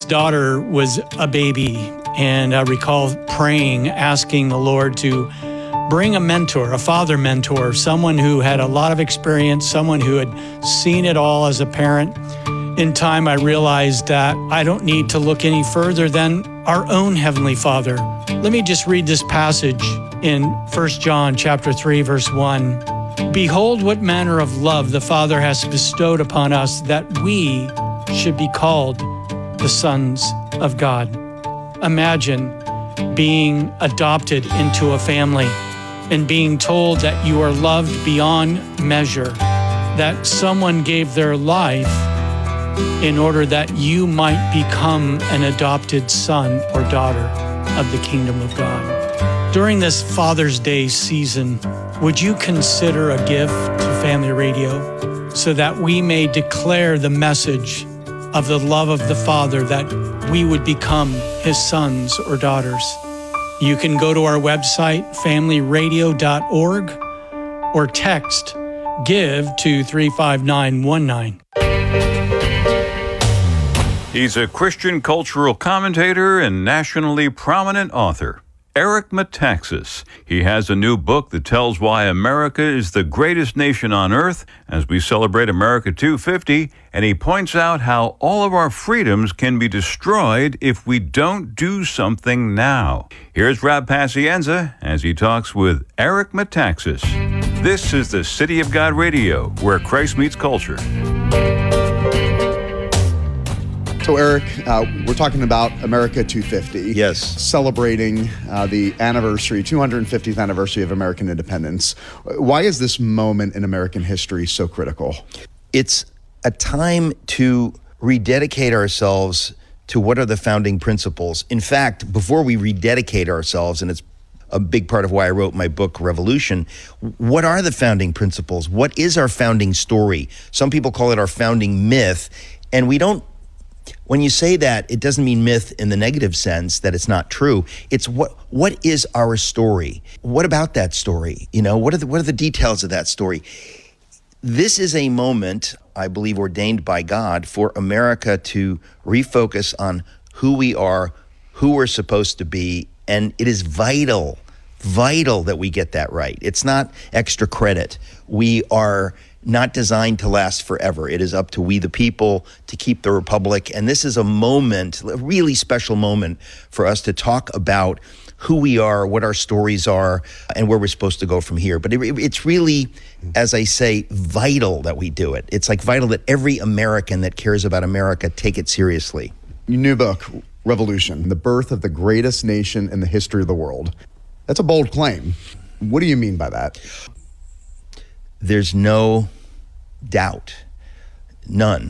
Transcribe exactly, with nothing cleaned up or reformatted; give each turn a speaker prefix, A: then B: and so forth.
A: Daughter was a baby, and I recall praying, asking the Lord to bring a mentor, a father mentor, someone who had a lot of experience, someone who had seen it all as a parent. In time, I realized that I don't need to look any further than our own Heavenly Father. Let me just read this passage in First John chapter three, verse one. Behold, what manner of love the Father has bestowed upon us, that we should be called the sons of God. Imagine being adopted into a family and being told that you are loved beyond measure, that someone gave their life in order that you might become an adopted son or daughter of the kingdom of God. During this Father's Day season, would you consider a gift to Family Radio so that we may declare the message of the love of the Father, that we would become His sons or daughters? You can go to our website, family radio dot org, or text GIVE to three five nine one nine.
B: He's a Christian cultural commentator and nationally prominent author, Eric Metaxas. He has a new book that tells why America is the greatest nation on earth as we celebrate America two fifty, and he points out how all of our freedoms can be destroyed if we don't do something now. Here's Rob Pacienza as he talks with Eric Metaxas. This is the City of God Radio, where Christ meets culture.
C: So, Eric, uh, we're talking about America two fifty.
D: Yes.
C: Celebrating uh, the anniversary, two hundred fiftieth anniversary of American independence. Why is this moment in American history so critical?
D: It's a time to rededicate ourselves to what are the founding principles. In fact, before we rededicate ourselves, and it's a big part of why I wrote my book, Revolution, what are the founding principles? What is our founding story? Some people call it our founding myth, and we don't When you say that, it doesn't mean myth in the negative sense that it's not true. It's what what is our story? What about that story? You know, what are the what are the details of that story? This is a moment, I believe, ordained by God for America to refocus on who we are, who we're supposed to be, and it is vital, vital that we get that right. It's not extra credit. We are not designed to last forever. It is up to we the people to keep the republic. And this is a moment, a really special moment for us to talk about who we are, what our stories are, and where we're supposed to go from here. But it, it's really, as I say, vital that we do it. It's like vital that every American that cares about America take it seriously.
C: Your new book, Revolution, the birth of the greatest nation in the history of the world. That's a bold claim. What do you mean by that?
D: There's no doubt, none,